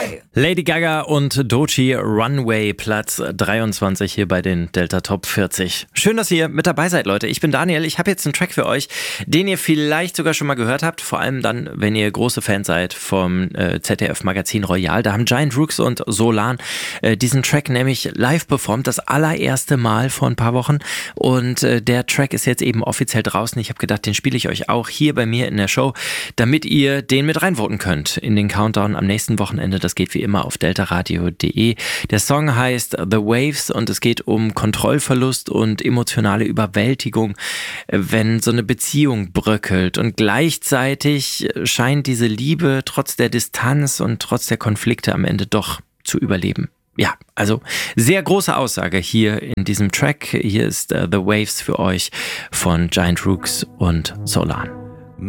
Lady Gaga und Doechii, Runway, Platz 23 hier bei den Delta Top 40. Schön, dass ihr mit dabei seid, Leute. Ich bin Daniel. Ich habe jetzt einen Track für euch, den ihr vielleicht sogar schon mal gehört habt. Vor allem dann, wenn ihr große Fans seid vom ZDF-Magazin Royal. Da haben Giant Rooks und Solan diesen Track nämlich live performt. Das allererste Mal vor ein paar Wochen. Und der Track ist jetzt eben offiziell draußen. Ich habe gedacht, den spiele ich euch auch hier bei mir in der Show, damit ihr den mit reinvoten könnt in den Countdown am nächsten Wochenende. Das geht wie immer auf deltaradio.de. Der Song heißt The Waves und es geht um Kontrollverlust und emotionale Überwältigung, wenn so eine Beziehung bröckelt. Und gleichzeitig scheint diese Liebe trotz der Distanz und trotz der Konflikte am Ende doch zu überleben. Ja, also sehr große Aussage hier in diesem Track. Hier ist The Waves für euch von Giant Rooks und Solan.